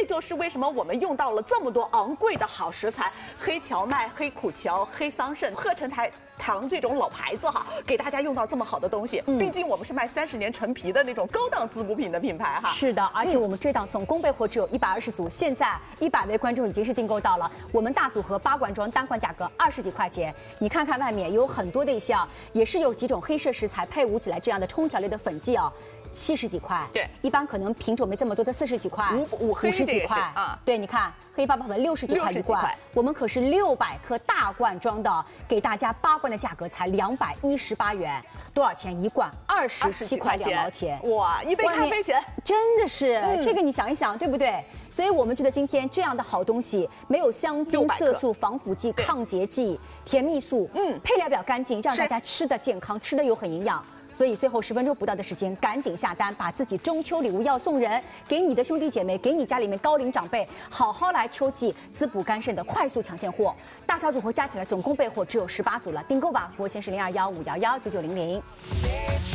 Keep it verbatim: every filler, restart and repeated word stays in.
就是为什么我们用到了这么多昂贵的好食材，黑荞麦、黑苦荞、黑桑葚、鹤城台糖这种老牌子哈，给大家用到这么好的东西。嗯、毕竟我们是卖三十年陈皮的那种高档滋补品的品牌哈。 是的，而且我们这档总共备货只有一百二十组，现在一百位观众已经是订购到了。我们大组合八罐装，单罐价格二十几块钱。你看看外面有很多的一些啊，也是有几种黑色食材配伍起来这样的冲调类的粉剂啊。七十几块， 对， 一般可能品种没这么多的四十几块， 五五黑十几块啊， 对，你看黑八宝粉六十几块一罐，我们可是六百克大罐装的，给大家八罐的价格才两百一十八元，多少钱一罐？二十七块两毛钱， 哇，一杯咖啡钱， 真的是、嗯、这个你想一想，对不对？所以我们觉得今天这样的好东西，没有香精、色素、防腐剂、抗结剂、甜蜜素，嗯，配料表干净，让大家吃的健康，吃的又很营养。所以最后十分钟不到的时间，赶紧下单，把自己中秋礼物要送人，给你的兄弟姐妹，给你家里面高龄长辈，好好来秋季滋补肝肾的快速抢现货。大小组合加起来总共备货只有十八组了，订购吧，服务线是零二幺五幺幺九九零零。